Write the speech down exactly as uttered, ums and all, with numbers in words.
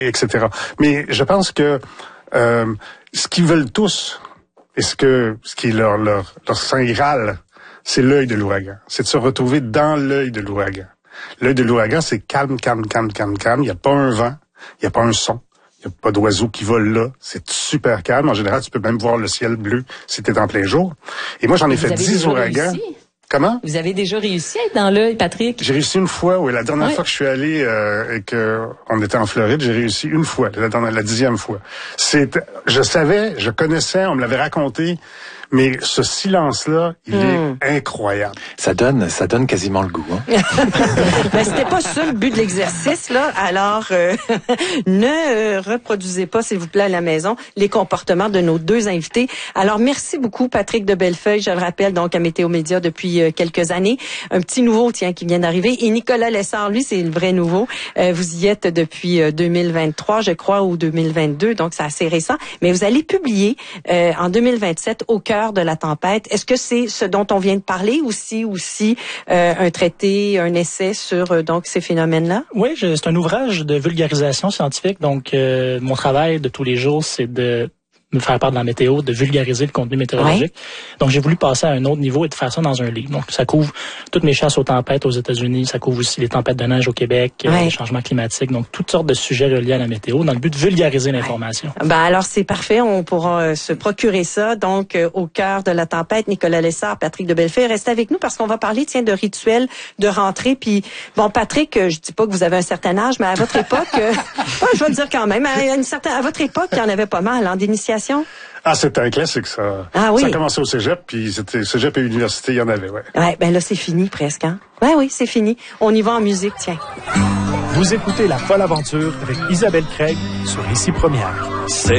et cetera. Mais je pense que euh, ce qu'ils veulent tous, et ce que ce qui est leur leur leur saint graal, c'est l'œil de l'ouragan. C'est de se retrouver dans l'œil de l'ouragan. L'œil de l'ouragan, c'est calme, calme, calme, calme, calme. Il n'y a pas un vent, il n'y a pas un son. Il n'y a pas d'oiseaux qui volent là. C'est super calme. En général, tu peux même voir le ciel bleu si t'es en plein jour. Et moi, j'en ai Vous fait dix ouragans. Réussi? Comment? Vous avez déjà réussi à être dans l'œil, Patrick? J'ai réussi une fois, oui. La dernière ouais. fois que je suis allé euh, et que on était en Floride, j'ai réussi une fois. La, dernière, la dixième fois. C'est, je savais, je connaissais, on me l'avait raconté. Mais ce silence-là, il mmh. est incroyable. Ça donne, ça donne quasiment le goût. Hein? Ben, c'était pas ça le but de l'exercice, là. Alors, euh, ne euh, reproduisez pas, s'il vous plaît, à la maison, les comportements de nos deux invités. Alors, merci beaucoup, Patrick de Bellefeuille. Je le rappelle, donc, à Météo Média depuis euh, quelques années. Un petit nouveau, tiens, qui vient d'arriver. Et Nicolas Lessard, lui, c'est le vrai nouveau. Euh, vous y êtes depuis euh, deux mille vingt-trois, je crois, ou deux mille vingt-deux. Donc, c'est assez récent. Mais vous allez publier euh, en deux mille vingt-sept, Au cœur de la tempête. Est-ce que c'est ce dont on vient de parler aussi, aussi euh, un traité, un essai sur euh, donc ces phénomènes-là? Oui, je, c'est un ouvrage de vulgarisation scientifique. Donc, euh, mon travail de tous les jours, c'est de me faire part de la météo, de vulgariser le contenu météorologique. Ouais. Donc, j'ai voulu passer à un autre niveau et de faire ça dans un livre. Donc, ça couvre toutes mes chasses aux tempêtes aux États-Unis, ça couvre aussi les tempêtes de neige au Québec, ouais. les changements climatiques, donc toutes sortes de sujets reliés à la météo dans le but de vulgariser l'information. Ouais. Ben alors, c'est parfait, on pourra euh, se procurer ça. Donc, euh, au cœur de la tempête, Nicolas Lessard, Patrick de Bellefeuille, restez avec nous parce qu'on va parler, tiens, de rituels de rentrée. Puis, bon, Patrick, euh, je dis pas que vous avez un certain âge, mais à votre époque, euh, ouais, je vais le dire quand même, à, une certaine, à votre époque, il y en avait pas mal, en d'initiation. Ah, c'était un classique, ça. Ah oui. Ça a commencé au cégep, puis c'était cégep et université, il y en avait, ouais. Ouais, ben là, c'est fini presque, hein. Ouais, oui, c'est fini. On y va en musique, tiens. Vous écoutez La Folle Aventure avec Isabelle Craig sur Ici Première. C'est